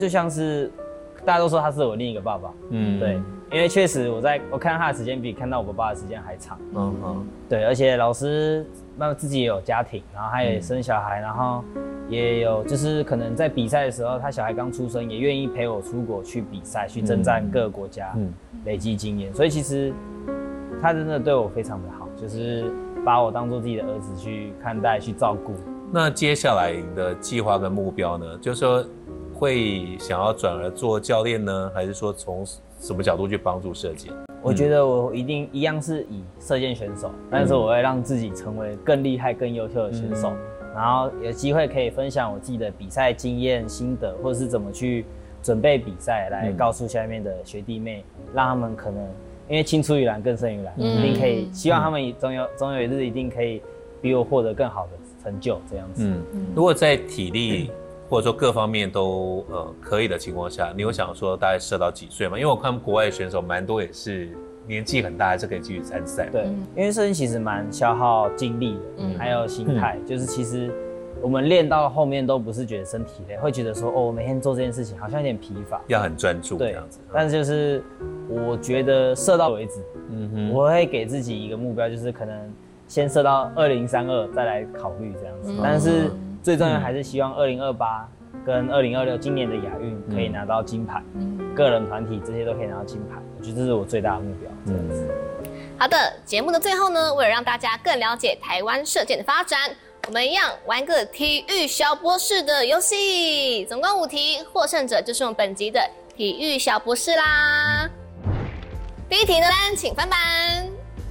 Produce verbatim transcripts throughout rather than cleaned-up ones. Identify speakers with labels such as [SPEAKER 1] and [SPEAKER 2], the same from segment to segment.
[SPEAKER 1] 就像是大家都说他是我另一个爸爸，嗯，对，因为确实我在我看到他的时间比看到我爸爸的时间还长，嗯嗯，对，而且老师那自己也有家庭，然后他也生小孩，然后也有就是可能在比赛的时候，他小孩刚出生，也愿意陪我出国去比赛，去征战各个国家，嗯，累积经验，所以其实他真的对我非常的好，就是把我当做自己的儿子去看待、去照顾。
[SPEAKER 2] 那接下来的计划跟目标呢？就是说会想要转而做教练呢，还是说从什么角度去帮助射箭？
[SPEAKER 1] 我觉得我一定一样是以射箭选手，但是我会让自己成为更厉害、更优秀的选手，嗯、然后有机会可以分享我自己的比赛经验、心得，或者是怎么去准备比赛，来告诉下面的学弟妹，让他们可能因为青出于蓝更胜于蓝，嗯、一定可以，希望他们总有总有一日一定可以比我获得更好的成就，这样子。嗯，
[SPEAKER 2] 如果在体力或者说各方面都呃可以的情况下，你有想说大概射到几岁吗？因为我看国外的选手蛮多也是年纪很大还是可以继续参赛。
[SPEAKER 1] 对，因为射箭其实蛮消耗精力的，嗯、还有心态，嗯、就是其实我们练到后面都不是觉得身体累，会觉得说哦，我每天做这件事情好像有点疲乏，
[SPEAKER 2] 要很专注这样子。
[SPEAKER 1] 但是就是我觉得射到为止，嗯哼，我会给自己一个目标，就是可能先射到二零三二再来考虑这样子，嗯、但是最重要还是希望二零二八跟二零二六今年的亚运可以拿到金牌，嗯、个人、团体这些都可以拿到金牌，我觉得这是我最大的目标。这样子。
[SPEAKER 3] 好的，节目的最后呢，为了让大家更了解台湾射箭的发展，我们一样玩个体育小博士的游戏，总共五题，获胜者就是我们本集的体育小博士啦。第一题呢，请翻版。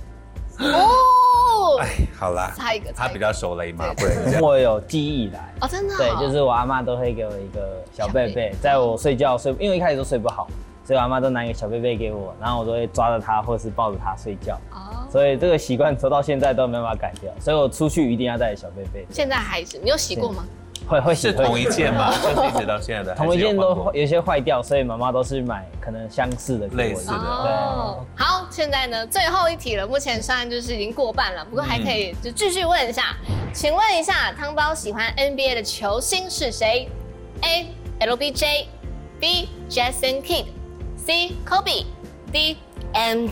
[SPEAKER 3] 哦，
[SPEAKER 2] 哎，好啦，
[SPEAKER 3] 差一个，
[SPEAKER 2] 他比较手雷嘛，不能这样。
[SPEAKER 1] 我有记忆以来，
[SPEAKER 3] 哦，真的、哦，
[SPEAKER 1] 对，就是我阿嬷都会给我一个小贝贝，在我睡觉睡，因为一开始都睡不好，所以我阿嬷都拿一个小贝贝给我，然后我都会抓着它或者是抱着它睡觉。哦，所以这个习惯走到现在都没办法改掉，所以我出去一定要带小贝贝。
[SPEAKER 3] 现在还是，你有洗过吗？
[SPEAKER 1] 会会洗，
[SPEAKER 2] 是同一件吗？就是一直到现在的，
[SPEAKER 1] 同一件都有些坏掉，所以妈妈都是买可能相似的、
[SPEAKER 2] 类似的。
[SPEAKER 3] 哦，好，现在呢最后一题了，目前算就是已经过半了，不过还可以就继续问一下，嗯、请问一下，汤包喜欢 N B A 的球星是谁 ？A. L B J，B. Jason Kidd，C. Kobe，D. M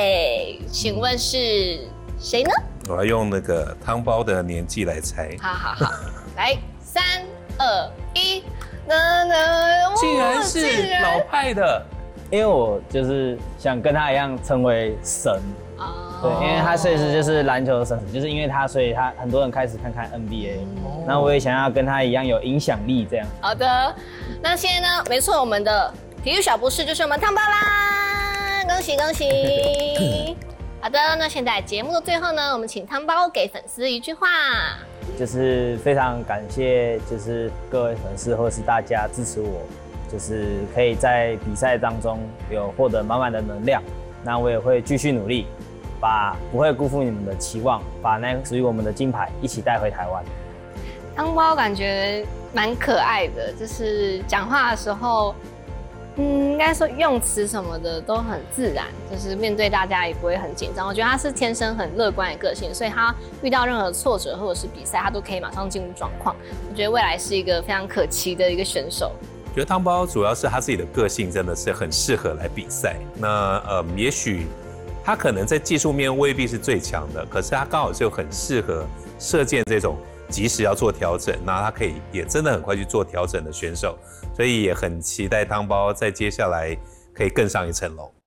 [SPEAKER 3] J， 请问是谁呢？
[SPEAKER 2] 我要用那个汤包的年纪来猜。
[SPEAKER 3] 好好好，来。三二一，那那
[SPEAKER 2] 竟然是老派的，
[SPEAKER 1] 因为我就是想跟他一样成为神啊，对，因为他随时就是篮球的神，就是因为他，所以他很多人开始看看 N B A，那、嗯、我也想要跟他一样有影响力这样。
[SPEAKER 3] 好的，那现在呢，没错，我们的体育小博士就是我们汤包啦，恭喜恭喜！好的，那现在节目的最后呢，我们请汤包给粉丝一句话。
[SPEAKER 1] 就是非常感谢，就是各位粉丝或是大家支持我，就是可以在比赛当中有获得满满的能量。那我也会继续努力，把不会辜负你们的期望，把那属于我们的金牌一起带回台湾。
[SPEAKER 3] 汤包感觉蛮可爱的，就是讲话的时候，嗯，应该说用词什么的都很自然，就是面对大家也不会很紧张。我觉得他是天生很乐观的个性，所以他遇到任何挫折或者是比赛，他都可以马上进入状况。我觉得未来是一个非常可期的一个选手。
[SPEAKER 2] 我觉得汤包主要是他自己的个性真的是很适合来比赛。那呃，也许他可能在技术面未必是最强的，可是他刚好就很适合射箭这种及时要做调整，那他可以也真的很快去做调整的选手。所以也很期待汤包在接下来可以更上一层楼。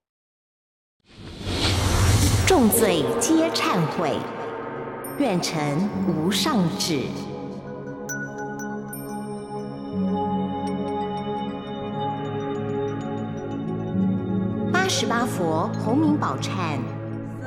[SPEAKER 4] 众罪皆忏悔，愿成无上旨。八十八佛洪名宝忏。